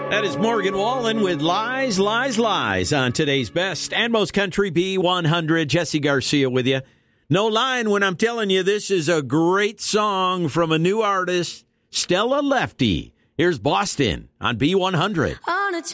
That is Morgan Wallen with Lies, Lies, Lies on today's best and most country B100. Jesse Garcia with you. No lying when I'm telling you this is a great song from a new artist, Stella Lefty. Here's Boston on B100. On a